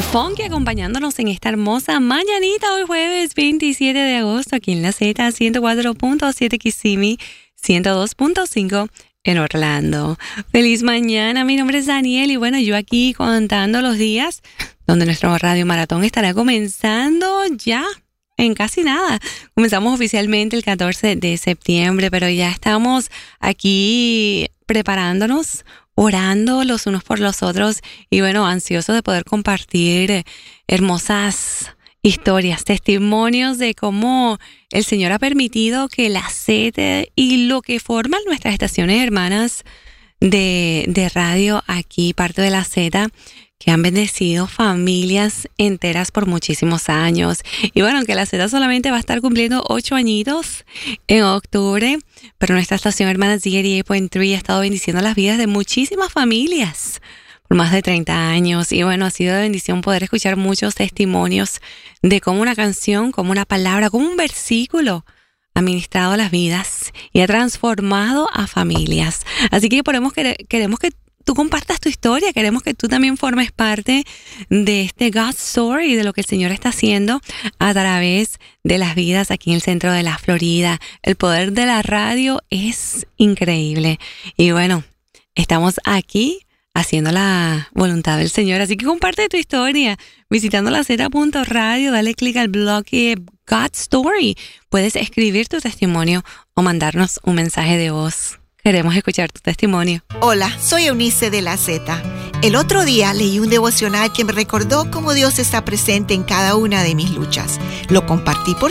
Funky acompañándonos en esta hermosa mañanita hoy jueves 27 de agosto aquí en la Z 104.7 Kissimmee, 102.5 en Orlando. Feliz mañana, mi nombre es Daniel y bueno, yo aquí contando los días donde nuestro Radio Maratón estará comenzando ya en casi nada. Comenzamos oficialmente el 14 de septiembre, pero ya estamos aquí preparándonos, orando los unos por los otros y bueno, ansiosos de poder compartir hermosas historias, testimonios de cómo el Señor ha permitido que la Z y lo que forman nuestras estaciones hermanas de radio aquí, parte de la Z, que han bendecido familias enteras por muchísimos años. Y bueno, aunque la Z solamente va a estar cumpliendo 8 añitos en octubre, pero nuestra estación hermana Z88.3 ha estado bendiciendo las vidas de muchísimas familias por más de 30 años. Y bueno, ha sido de bendición poder escuchar muchos testimonios de cómo una canción, como una palabra, como un versículo ha ministrado las vidas y ha transformado a familias. Así que queremos que tú compartas tu historia, queremos que tú también formes parte de este God Story, de lo que el Señor está haciendo a través de las vidas aquí en el centro de la Florida. El poder de la radio es increíble. Y bueno, estamos aquí haciendo la voluntad del Señor. Así que comparte tu historia visitando la Z.radio, dale clic al bloque God Story. Puedes escribir tu testimonio o mandarnos un mensaje de voz. Queremos escuchar tu testimonio. Hola, soy Eunice de la Z. El otro día leí un devocional que me recordó cómo Dios está presente en cada una de mis luchas. Lo compartí por